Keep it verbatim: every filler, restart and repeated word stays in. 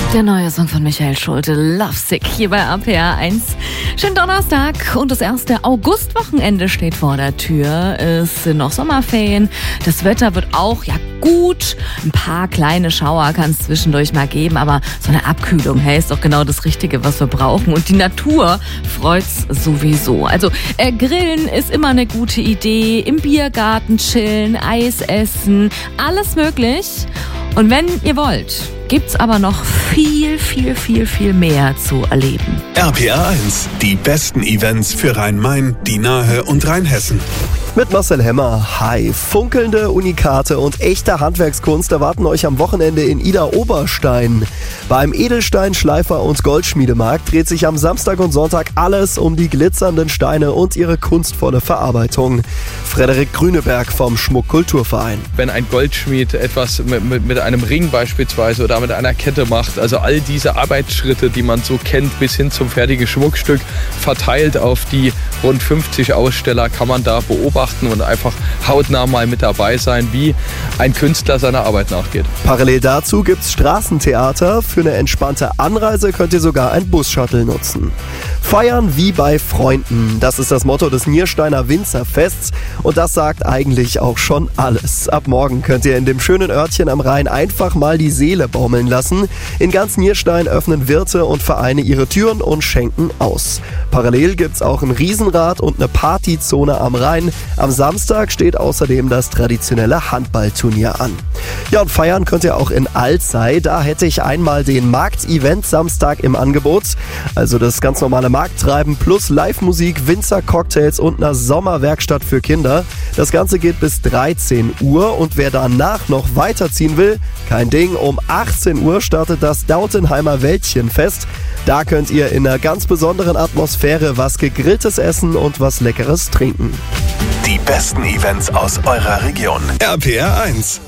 Der neue Song von Michael Schulte, Lovesick, hier bei A P R eins. Schönen Donnerstag und das erste Augustwochenende steht vor der Tür. Es sind noch Sommerferien. Das Wetter wird auch, ja gut, ein paar kleine Schauer kann es zwischendurch mal geben, aber so eine Abkühlung, hey, ist doch genau das Richtige, was wir brauchen. Und die Natur freut's sowieso. Also äh, Grillen ist immer eine gute Idee, im Biergarten chillen, Eis essen, alles möglich. Und wenn ihr wollt, gibt's aber noch viel, viel, viel, viel mehr zu erleben. R P R eins, die besten Events für Rhein-Main, die Nahe und Rheinhessen. Mit Marcel Hemmer. Hi. Funkelnde Unikate und echte Handwerkskunst erwarten euch am Wochenende in Idar-Oberstein. Beim Edelstein-Schleifer- und Goldschmiedemarkt dreht sich am Samstag und Sonntag alles um die glitzernden Steine und ihre kunstvolle Verarbeitung. Frederik Grüneberg vom Schmuck-Kulturverein. Wenn ein Goldschmied etwas mit, mit, mit einem Ring beispielsweise oder mit einer Kette macht, also all diese Arbeitsschritte, die man so kennt, bis hin zum fertigen Schmuckstück, verteilt auf die rund fünfzig Aussteller, kann man da beobachten und einfach hautnah mal mit dabei sein, wie ein Künstler seiner Arbeit nachgeht. Parallel dazu gibt's Straßentheater. Für eine entspannte Anreise könnt ihr sogar ein Bus-Shuttle nutzen. Feiern wie bei Freunden. Das ist das Motto des Niersteiner Winzerfests und das sagt eigentlich auch schon alles. Ab morgen könnt ihr in dem schönen Örtchen am Rhein einfach mal die Seele baumeln lassen. In ganz Nierstein öffnen Wirte und Vereine ihre Türen und schenken aus. Parallel gibt's auch ein Riesenrad und eine Partyzone am Rhein. Am Samstag steht außerdem das traditionelle Handballturnier an. Ja, und feiern könnt ihr auch in Alzey. Da hätte ich einmal den Markt-Event Samstag im Angebot. Also das ganz normale Markttreiben plus Live-Musik, Winzer-Cocktails und eine Sommerwerkstatt für Kinder. Das Ganze geht bis dreizehn Uhr und wer danach noch weiterziehen will, kein Ding, um achtzehn Uhr startet das Dautenheimer Wäldchenfest. Da könnt ihr in einer ganz besonderen Atmosphäre was gegrilltes essen und was Leckeres trinken. Die besten Events aus eurer Region. R P R eins.